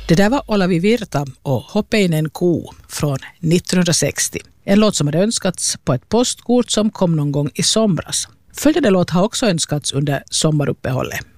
Det där var Olavi Virta och Hopeinen ko från 1960. En låt som hade önskats på ett postkort som kom någon gång i somras. Följande låt har också önskats under sommaruppehållet.